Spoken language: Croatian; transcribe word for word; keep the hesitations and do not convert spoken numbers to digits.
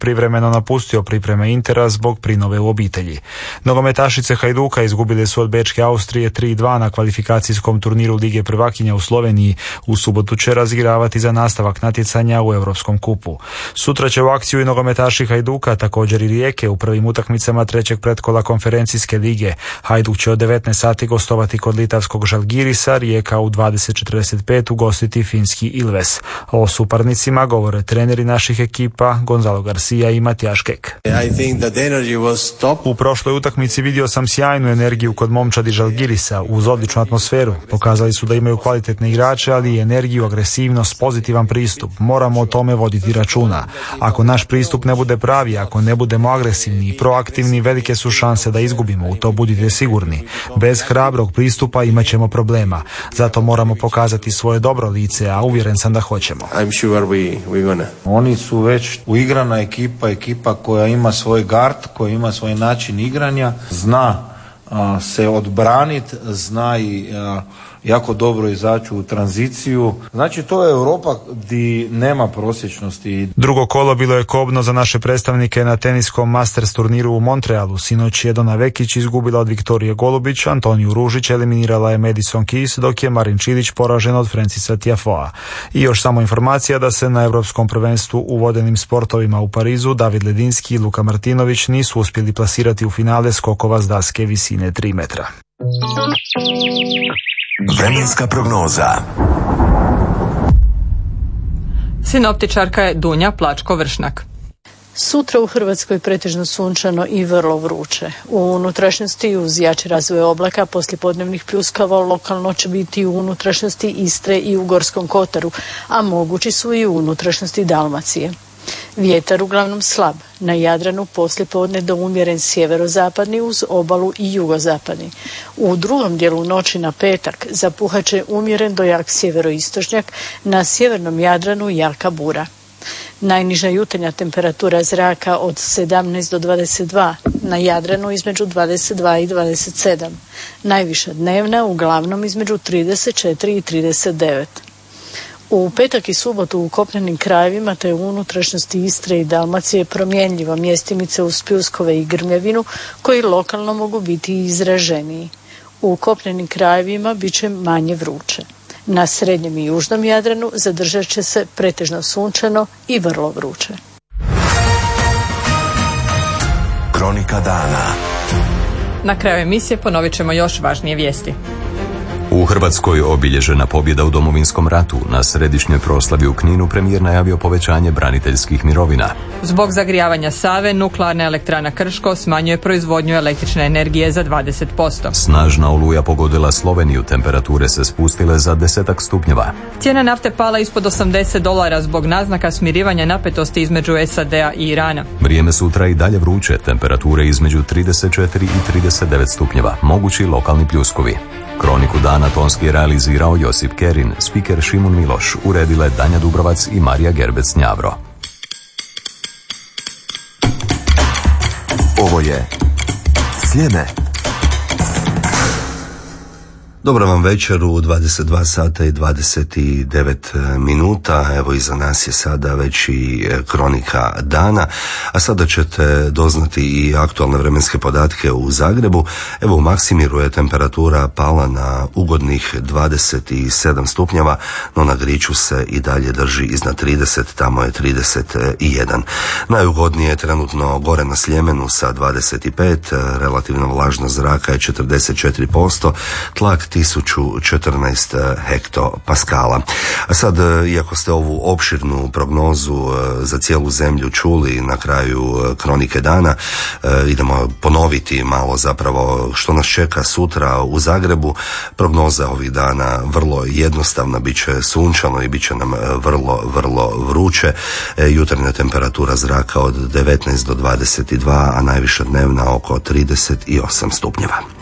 privremeno napustio pripreme Intera zbog prinove u obitelji. Nogometašice Hajduka izgubile su od bečke Austrije tri dva na kvalifikacijskom turniru Lige prvakinja u Sloveniji. U subotu će razigravati za nastavak natjecanja u Europskom kupu. Sutra će u akciju i nogometaši Hajduka, također i Rijeke u prvim utakmicama trećeg pretkola konferencijske lige. Hajduk će od devetnaest sati gostovati kod litavskog Žalgirisa, Rijeka u dvadeset četrdeset pet ugostiti finski Ilves. O suparnicima govore treneri naših ekipa Gonzalo Garcia i Matijaš Kek. U prošloj utakmici vidio sam sjajnu energiju kod momčadi Žalgirisa uz odličnu atmosferu. Pokazali su da imaju kvalitetne igrače, ali i energiju, agresivnost, pozitivan pristup. Moramo o tome voditi računa. Ako naš pristup ne bude pravi, ako ne budemo agresivni i proaktivni, velike su šanse da izgubimo, u to budite sigurni. Bez hrabrog pristupa imat ćemo problema. Zato moramo pokazati svoje dobro lice, a uvjeren sam da hoćemo. Sure we, we gonna. Oni su već uigrana ekipa, ekipa koja ima svoj gard, koja ima svoj način igranja, zna a, se odbraniti, zna i a, jako dobro izaći u tranziciju. Znači to je Europa gdje nema prosječnosti. Drugo kolo bilo je kobno za naše predstavnike na teniskom Masters turniru u Montrealu. Sinoć je Dona Vekić izgubila od Viktorije Golubić, Antoniju Ružić eliminirala je Madison Keys, dok je Marin Čilić poražen od Francisa Tiafoea. I još samo informacija da se na Europskom prvenstvu u vodenim sportovima u Parizu David Ledinski i Luka Martinović nisu uspjeli plasirati u finale skokova s daske visine tri metra. Vremenska prognoza. Sinoptičarka je Dunja Plačko-Vršnjak. Sutra u Hrvatskoj pretežno sunčano i vrlo vruće. U unutrašnjosti uz jači razvoj oblaka poslijepodnevnih pljuskava lokalno će biti u unutrašnjosti Istre i u Gorskom kotaru, a mogući su i u unutrašnjosti Dalmacije. Vjetar uglavnom slab, na Jadranu poslijepodne do umjeren sjeverozapadni uz obalu i jugozapadni. U drugom dijelu noći na petak zapuhat će umjeren do jak sjeveroistočnjak, na sjevernom Jadranu jaka bura. Najniža jutarnja temperatura zraka od sedamnaest do dvadeset dva, na Jadranu između dvadeset dva i dvadeset sedam. Najviša dnevna uglavnom između trideset četiri i trideset devet. U petak i subotu u kopnenim krajevima te u unutrašnjosti Istre i Dalmacije promjenljiva mjestimice uz pljuskove i grmljavinu koji lokalno mogu biti izraženiji. U kopnenim krajevima bit će manje vruće. Na srednjem i južnom Jadranu zadržat će se pretežno sunčano i vrlo vruće. Kronika dana. Na kraju emisije ponovit ćemo još važnije vijesti. U Hrvatskoj obilježena pobjeda u Domovinskom ratu. Na središnjoj proslavi u Kninu premijer najavio povećanje braniteljskih mirovina. Zbog zagrijavanja Save, nuklearna elektrana Krško smanjuje proizvodnju električne energije za dvadeset posto. Snažna oluja pogodila Sloveniju, temperature se spustile za desetak stupnjeva. Cijena nafte pala ispod osamdeset dolara zbog naznaka smirivanja napetosti između S A D-a i Irana. Vrijeme sutra i dalje vruće, temperature između trideset četiri i trideset devet stupnjeva, mogući lokalni pljuskovi. Kroniku dana tonski je realizirao Josip Kerin, spiker Šimun Miloš, uredile Danja Dubrovac i Marija Gerbec-Njavro. Ovo je Sljeme. Dobar vam večer u dvadeset dva sata i dvadeset devet minuta. Evo iza nas je sada već i kronika dana, a sada ćete doznati i aktualne vremenske podatke u Zagrebu. Evo u Maksimiru je temperatura pala na ugodnih dvadeset sedam stupnjeva, no na Griču se i dalje drži iznad trideset, tamo je trideset jedan. Najugodnije je trenutno gore na Sljemenu sa dvadeset pet, relativna vlažnost zraka je četrdeset četiri posto, tlak tisuću četrnaest hektopaskala. A sad, iako ste ovu opširnu prognozu za cijelu zemlju čuli na kraju kronike dana, idemo ponoviti malo zapravo što nas čeka sutra u Zagrebu. Prognoza ovih dana vrlo jednostavna, bit će sunčano i bit će nam vrlo, vrlo vruće. Jutarnja temperatura zraka od devetnaest do dvadeset dva, a najviša dnevna oko trideset osam stupnjeva.